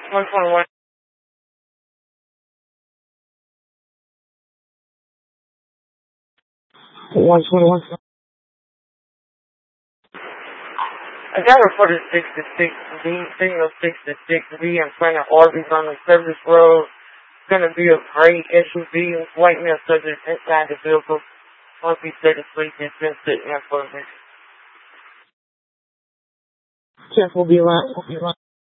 121. 121. I got reported 66B, signal 66B in front of Arby's on the service road. It's going to be a gray SUV. White male subject inside the vehicle. Once he said asleep, he's been sitting there for a minute. 10 will be around.